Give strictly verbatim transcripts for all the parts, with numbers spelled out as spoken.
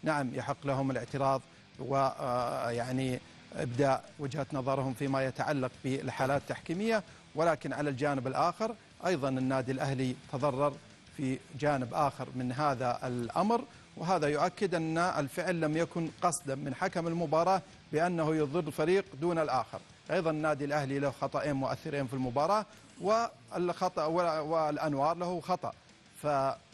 نعم يحق لهم الاعتراض ويعني إبداء وجهة نظرهم فيما يتعلق بالحالات التحكيمية، ولكن على الجانب الآخر أيضا النادي الأهلي تضرر في جانب آخر من هذا الأمر، وهذا يؤكد أن الفعل لم يكن قصدا من حكم المباراة بأنه يضر فريق دون الآخر. أيضا النادي الأهلي له خطأين مؤثرين في المباراة، والخطأ والأنوار له خطأ. ف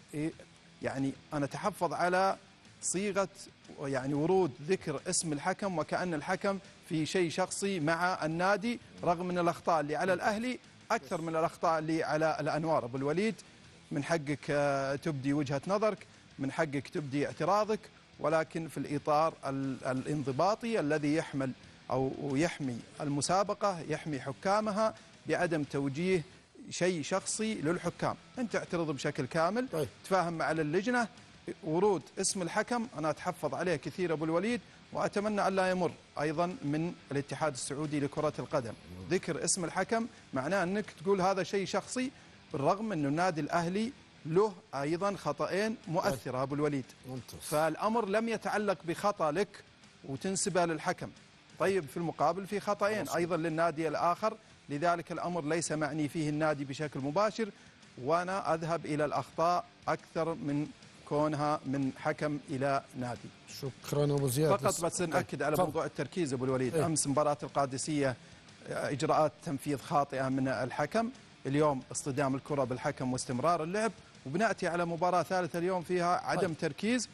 يعني أنا أتحفظ على صيغة يعني ورود ذكر اسم الحكم وكأن الحكم في شيء شخصي مع النادي، رغم من الأخطاء اللي على الأهلي أكثر من الأخطاء اللي على الأنوار. أبو الوليد، من حقك تبدي وجهة نظرك، من حقك تبدي اعتراضك، ولكن في الإطار الانضباطي الذي يحمل أو يحمي المسابقة، يحمي حكامها بعدم توجيه شيء شخصي للحكام. أنت اعترض بشكل كامل، طيب. تفاهم مع اللجنة. ورود اسم الحكم أنا أتحفظ عليه كثير أبو الوليد، وأتمنى أن لا يمر أيضا من الاتحاد السعودي لكرة القدم. ذكر اسم الحكم معناه أنك تقول هذا شيء شخصي، بالرغم أن النادي الأهلي له أيضا خطأين مؤثرة أبو الوليد. فالأمر لم يتعلق بخطأ لك وتنسبه للحكم. طيب في المقابل في خطأين أيضا للنادي الآخر، لذلك الأمر ليس معني فيه النادي بشكل مباشر، وأنا أذهب إلى الأخطاء أكثر من كونها من حكم إلى نادي. شكرا أبو زياد. فقط بس نأكد على موضوع التركيز أبو الوليد. إيه؟ أمس مباراة القادسية إجراءات تنفيذ خاطئة من الحكم، اليوم اصطدام الكرة بالحكم واستمرار اللعب، وبنأتي على مباراة ثالثة اليوم فيها عدم طيب. تركيز،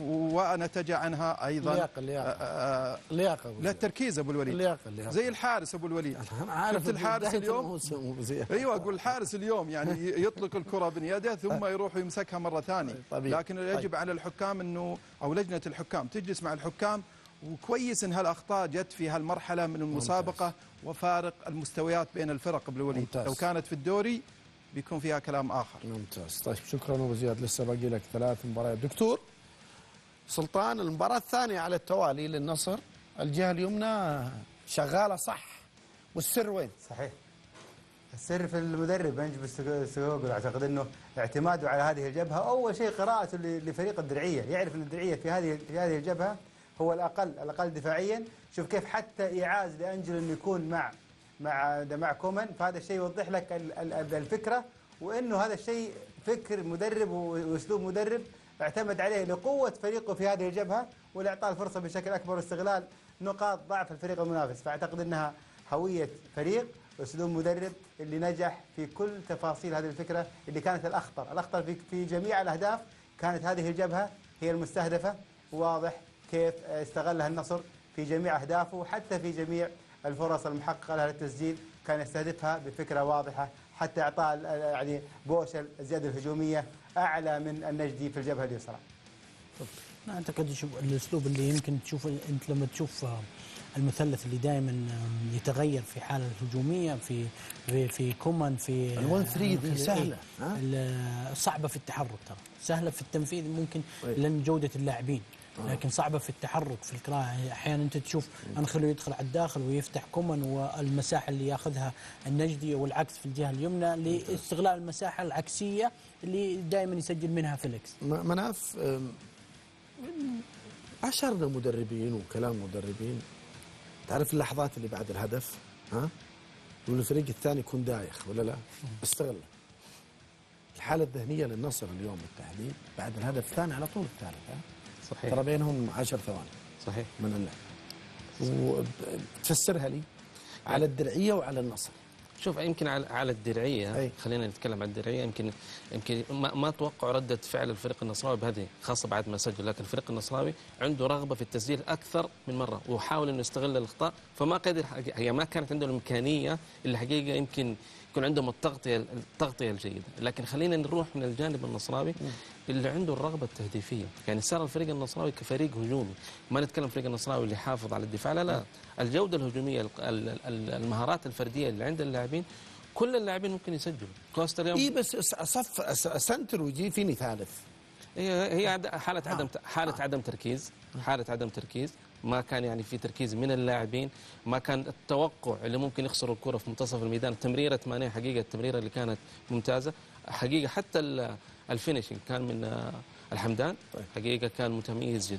ونتج عنها أيضا اللياقة اللياقة آه اللياقة لا التركيز أبو الوليد. اللياقة اللياقة. زي الحارس أبو الوليد. أنا عارف الحارس اليوم. أيوة أقول الحارس اليوم يعني يطلق الكرة بين يده ثم يروح يمسكها مرة ثانية. طبيعي. لكن يجب طيب. على الحكام أنه أو لجنة الحكام تجلس مع الحكام، وكويس ان هالأخطاء جت في هالمرحلة من المسابقة. ممتاز. وفارق المستويات بين الفرق أبو الوليد. ممتاز. لو كانت في الدوري بيكون فيها كلام آخر. ممتاز. طيب شكرا أبو زياد. لسه باقي لك ثلاث مباريات دكتور سلطان. المباراة الثانية على التوالي للنصر، الجهة اليمنى شغالة صح، والسر وين؟ صحيح، السر في المدرب أنجب السقوقل. أعتقد أنه اعتماده على هذه الجبهة، أول شيء قراءته لفريق الدرعية، يعرف أن الدرعية في هذه في هذه الجبهة هو الأقل الأقل دفاعيا. شوف كيف حتى إيعاز لأنجل أنه يكون مع مع مع كومان، فهذا الشيء يوضح لك الفكرة، وأنه هذا الشيء فكر مدرب وأسلوب مدرب اعتمد عليه لقوة فريقه في هذه الجبهة، ولإعطاء الفرصة بشكل أكبر واستغلال نقاط ضعف الفريق المنافس. فأعتقد أنها هوية فريق وأسلوب مدرب اللي نجح في كل تفاصيل هذه الفكرة اللي كانت الأخطر الأخطر في في جميع الأهداف. كانت هذه الجبهة هي المستهدفة، واضح كيف استغلها النصر في جميع أهدافه، وحتى في جميع الفرص المحققة لها للتسجيل كان يستهدفها بفكرة واضحة، حتى إعطاء يعني بوشل الزيادة الهجومية أعلى من النجدي في الجبهة اليسرى. أنا أعتقد الأسلوب اللي يمكن تشوف أنت لما تشوف المثلث اللي دائما يتغير في حالة الهجومية في في في كومان في الون ثري دي سهلة، صعبة في التحرك، ترى سهلة في التنفيذ ممكن لأن جودة اللاعبين، لكن صعبة في التحرك في القراءة. أحيانا أنت تشوف أنخلو يدخل على الداخل ويفتح كومان، والمساحة اللي ياخذها النجدي والعكس في الجهة اليمنى لاستغلال المساحة العكسية اللي دائما يسجل منها فيليكس. مناف عشرنا مدربين وكلام مدربين، تعرف اللحظات اللي بعد الهدف ها يقول الفريق الثاني يكون دايخ ولا لا، استغله. الحالة الذهنية للنصر اليوم بالتحديد بعد الهدف الثاني على طول الثالث، ها صحيح، ترى بينهم عشر ثواني صحيح من اللعب. وتفسرها لي على الدرعية وعلى النصر. شوف يمكن على على الدرعيه أي. خلينا نتكلم عن الدرعيه. يمكن يمكن ما, ما اتوقع رده فعل الفريق النصراوي بهذه خاصه بعد ما سجل، لكن الفريق النصراوي عنده رغبه في التسجيل اكثر من مره، وحاول انه يستغل الاخطاء، فما قدر، هي ما كانت عنده الامكانيه اللي حقيقه يمكن يكون عندهم التغطيه التغطيه الجيده. لكن خلينا نروح من الجانب النصراوي اللي عنده الرغبه التهديفيه. يعني صار الفريق النصراوي كفريق هجومي، ما نتكلم فريق النصراوي اللي حافظ على الدفاع، لا لا، الجوده الهجوميه، المهارات الفرديه اللي عند اللاعبين، كل اللاعبين ممكن يسجلوا. كوستا اليوم اي بس صف سنتر ويجي فيني ثالث. هي هي حاله عدم حاله عدم تركيز، حاله عدم تركيز. ما كان يعني في تركيز من اللاعبين، ما كان التوقع اللي ممكن يخسروا الكرة في منتصف الميدان. تمريرة ماني حقيقة التمريرة اللي كانت ممتازة حقيقة، حتى الفينيشنج كان من الحمدان حقيقة كان متميز جدا.